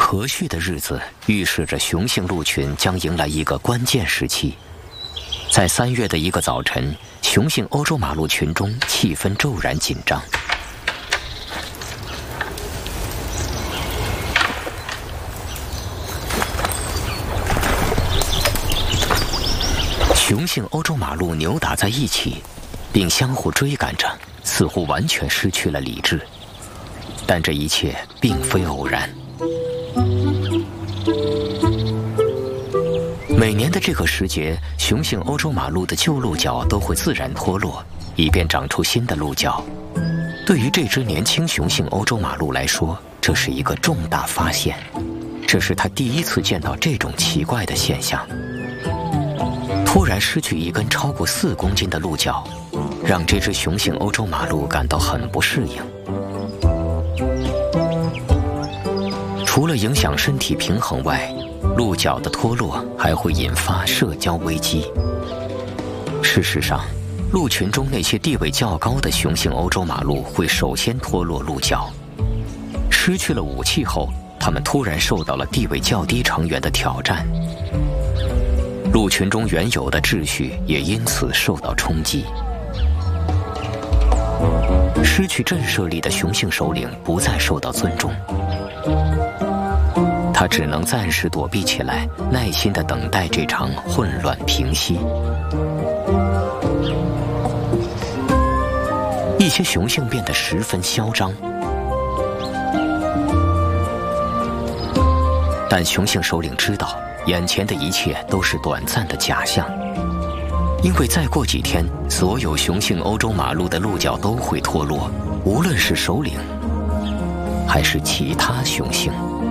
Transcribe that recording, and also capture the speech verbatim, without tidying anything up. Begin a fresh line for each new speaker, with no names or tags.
和煦的日子预示着雄性鹿群将迎来一个关键时期。在三月的一个早晨，雄性欧洲马鹿群中气氛骤然紧张。雄性欧洲马鹿扭打在一起，并相互追赶着，似乎完全失去了理智。但这一切并非偶然。每年的这个时节，雄性欧洲马鹿的旧鹿角都会自然脱落，以便长出新的鹿角。对于这只年轻雄性欧洲马鹿来说，这是一个重大发现。这是它第一次见到这种奇怪的现象。突然失去一根超过四公斤的鹿角，让这只雄性欧洲马鹿感到很不适应。除了影响身体平衡外，鹿角的脱落还会引发社交危机。事实上，鹿群中那些地位较高的雄性欧洲马鹿会首先脱落鹿角。失去了武器后，它们突然受到了地位较低成员的挑战，鹿群中原有的秩序也因此受到冲击。失去震慑力的雄性首领不再受到尊重，他只能暂时躲避起来，耐心地等待这场混乱平息。一些雄性变得十分嚣张，但雄性首领知道，眼前的一切都是短暂的假象，因为再过几天，所有雄性欧洲马鹿的鹿角都会脱落，无论是首领，还是其他雄性。